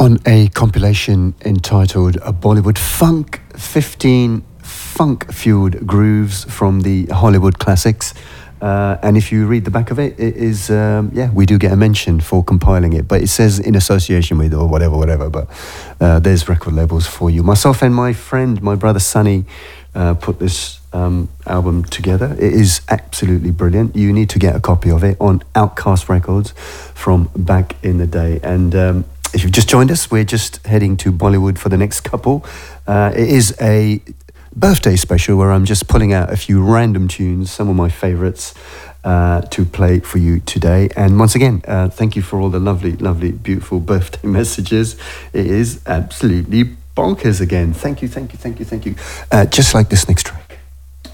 on a compilation entitled Bollywood Funk, 15 funk-fueled grooves from the Hollywood classics. And if you read the back of it, it is, we do get a mention for compiling it, but it says in association with or whatever, but there's record labels for you. Myself and my friend, my brother Sonny, put this album together. It is absolutely brilliant. You need to get a copy of it on Outcast Records from back in the day. And if you've just joined us, we're just heading to Bollywood for the next couple. It is a birthday special where I'm just pulling out a few random tunes, some of my favorites, to play for you today. And once again, thank you for all the lovely, beautiful birthday messages. It is absolutely bonkers again. Thank you. Just like this next track.